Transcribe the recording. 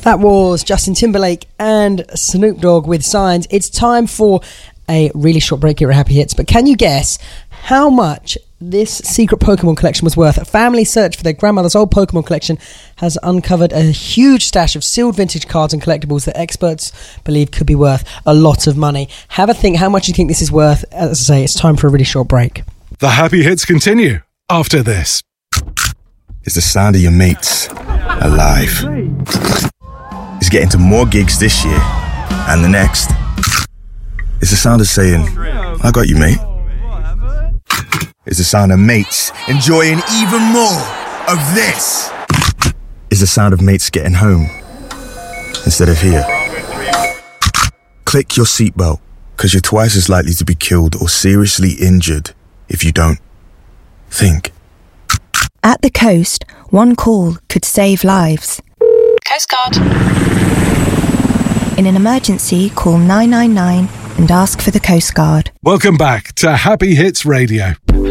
That was Justin Timberlake and Snoop Dogg with Signs. It's time for a really short break here at Happy Hits, but can you guess how much this secret Pokemon collection was worth? A family search for their grandmother's old Pokemon collection has uncovered a huge stash of sealed vintage cards and collectibles that experts believe could be worth a lot of money. Have a think how much you think this is worth. As I say, it's time for a really short break. The Happy Hits continue after this. It's the sound of your mates alive. It's getting to more gigs this year and the next. It's the sound of saying, I got you, mate. It's the sound of mates enjoying even more of this. It's the sound of mates getting home instead of here. Click your seatbelt, because you're twice as likely to be killed or seriously injured if you don't. Think. At the coast, one call could save lives. Coast Guard. In an emergency, call 999 and ask for the Coast Guard. Welcome back to Happy Hits Radio.